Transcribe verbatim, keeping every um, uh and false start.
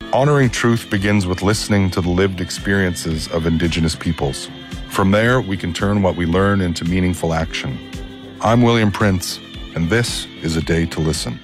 Honoring truth begins with listening to the lived experiences of Indigenous peoples. From there, we can turn what we learn into meaningful action. I'm William Prince, and this is A Day to Listen.